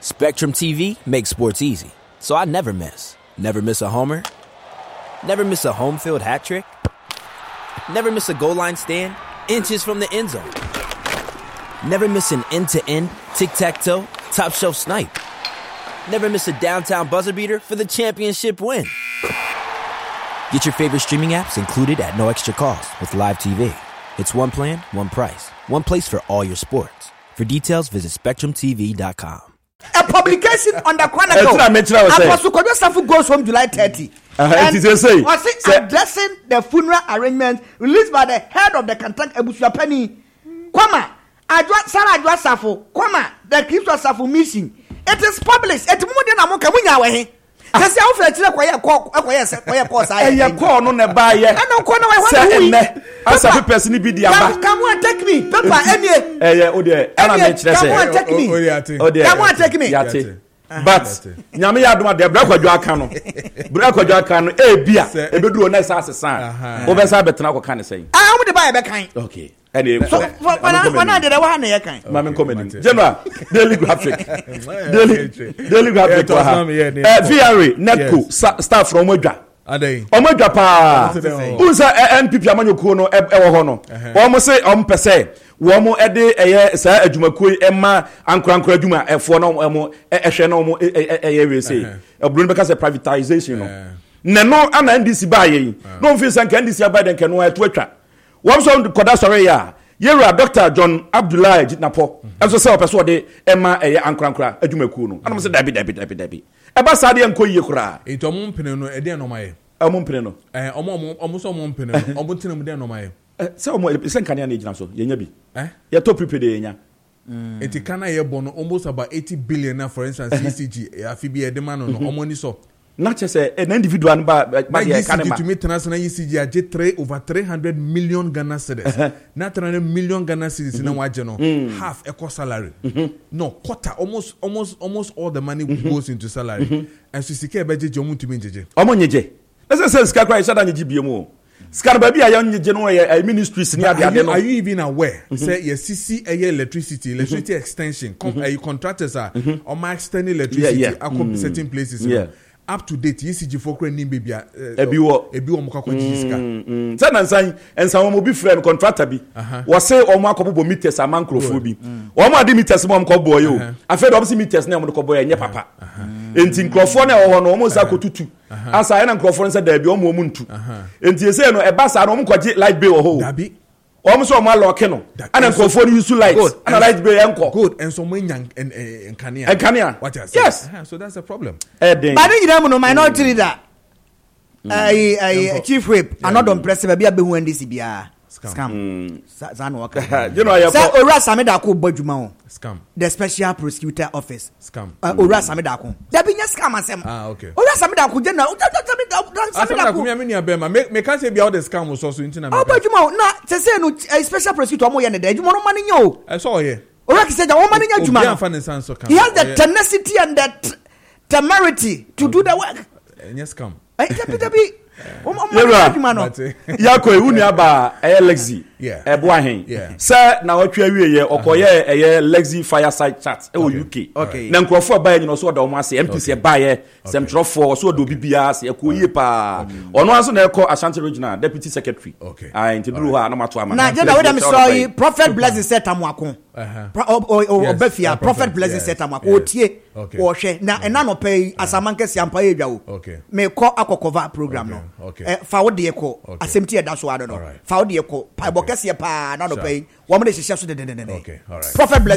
Spectrum TV makes sports easy, so I never miss. Never miss a homer. Never miss a home field hat trick. Never miss a goal line stand, inches from the end zone. Never miss an end-to-end, tic-tac-toe, top-shelf snipe. Never miss a downtown buzzer beater for the championship win. Get your favorite streaming apps included at no extra cost with Live TV. It's one plan, one price, one place for all your sports. For details, visit SpectrumTV.com. A publication on the Chronicle. Apostle Kojo Safu goes home July 30. And addressing the funeral arrangement released by the head of the Kantak Ebusia Penny. Kwama, Sarah Adwa Safu, Kwama, the Christo Safu mission. It is published. It's more than a month. Kasi awu fere tire kwaya course aye. Eye call no na ba ye. Ana ko na we ene. Asa papers ni bi di aba. Come on take me. Paper enie. O de ana me kire say. Come on take me. Come on take me. Yate. But nyame ya adoma de bra kwadwo aka no. Bra kwadwo aka no e bia e bedu na sa asesan. Wo be sa betena ko kan say. Ah wo de ba e be kan. Okay. Anyway, so wana de wa na ye kan. Mama comment. General Daily Graphic. Daily Graphic. VRA Netco staff from Omodwa. Omodwa pa. Unsa NPP amanyoko no e wo ho no. Omo say pese wo e de eye sa adwumakuo ma ankurankura adwuma efo no omo ehwe no omo we say. Ebru no be ka say privatization no. Neno ana NDC ba ye. No mfi san ka NDC ba den ke no eto atwa. One song koda sorry ya. Yera Dr. John Abdullahi Jitnapo. And so say person de Emma ankurankura adwumakuo no. Anam say dabi. Eba sade enko yie kura. Eto mo mpene no e de no maye. Omo mpene no. Omo so mo mpene no. Omo tinam de no maye. Say omo sen kan ya na ejina so. Ye nya bi. Ye to prepare de nya. Eti kana ye bono almost about 80 billion na for instance ECG. Afi bi e de man no omo ni so. Not just an individual ba ECG to me international ECG aje 300 million Ghana cedis. Not 300 million Ghana cedis na waje no. Half equal salary. No, quarter almost all the money goes into salary. And so sike beje jomu to me jeje. Omo nyeje. Let's say sika cry shada nyeji biemu. Sika ba bia ya nyeje no ministries ni ade no. Are you even aware? Say your CC electricity extension contractors are on my extending electricity at certain places. Up to date ECG for credit nim baby ebi wo mokwa jiska say na nsan mo bi frame contractor bi wo say o mo akobo meters amankrofo bi o mo ade meters mo ko boy o afed obisi meters na mo ko boy enye papa enti nkrofo na wo no mo sa kotutu asa na nkrofo nsa da bi o mo ntu enti say no e ba sa no mo kwaje light bill ho dabi o mo so mo lock no ana nkrofo ni use light ana light bill enko good and so mo nyan enkania what you say yes so that's a problem but you know minority leader chief whip another impressive be abehu NDC bia scam zan waka you know say Ora Sameda ko badwuma ho scam the special prosecutor office scam Ora Sameda ko da bi nya scam asem okay Ora Sameda ko general Sameda ko me nia be ma me can say bia all the scam so intina me badwuma na te say no special prosecutor mo ye ne da adwuma no mane nya o I saw here Ora ki say da wo mane nya adwuma he has the tenacity and the temerity to do the work yes scam Yako ewuni aba Lexi ebo ahen say na watwa wieye okoye Lexi fireside chat e UK na nkrofo aba nyino so da omo ase MPC eba ye semtrofo so do bibia ase ekoyie pa ono aso na eko Ashanti Regional Deputy Secretary intiduru ha na mato ama na jeda we dem sorry Prophet Blessing set amwako obafia Prophet Blessing set amwako otie wo hwe na ena no pay asamankesi ampa ye dwawo me ko akokova program no fa wo de ko asemti e da so ado no fa wo de ko pa bokese pa na no pay wo mo de hihye so de Prophet Blessing